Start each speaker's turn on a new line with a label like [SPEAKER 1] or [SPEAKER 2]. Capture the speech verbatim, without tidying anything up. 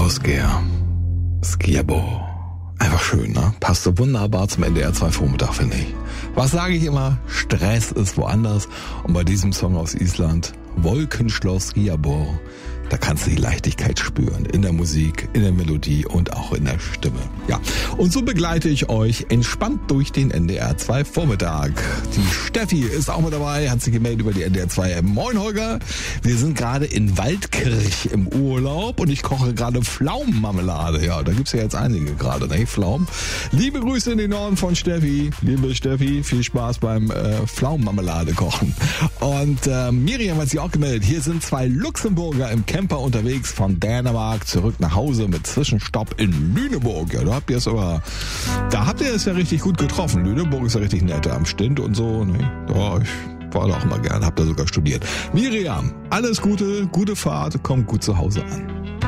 [SPEAKER 1] Skier. Skierbo. Einfach schön, ne? Passt so wunderbar zum N D R zwei Vormittag, finde ich. Was sage ich immer? Stress ist woanders. Und bei diesem Song aus Island, Wolkenschloss Skierbo, da kannst du die Leichtigkeit spüren. In der Musik, in der Melodie und auch in der Stimme. Ja. Und so begleite ich euch entspannt durch den N D R zwei Vormittag. Die Steffi ist auch mit dabei, hat sich gemeldet über die N D R zwei. Moin Holger, wir sind gerade in Waldkirch im Urlaub und ich koche gerade Pflaumenmarmelade. Ja, da gibt's ja jetzt einige gerade, ne? Pflaumen. Liebe Grüße in den Norden von Steffi. Liebe Steffi, viel Spaß beim äh, Pflaumenmarmelade kochen. Und äh, Miriam hat sich auch gemeldet. Hier sind zwei Luxemburger im Camper unterwegs von Dänemark zurück nach Hause mit Zwischenstopp in Lüneburg. Ja, da habt ihr es aber, da habt ihr es ja richtig gut getroffen. Lüneburg ist ja richtig nett am Stint und so. Ne? Ja, ich war da auch mal gern, hab da sogar studiert. Miriam, alles Gute, gute Fahrt, kommt gut zu Hause an.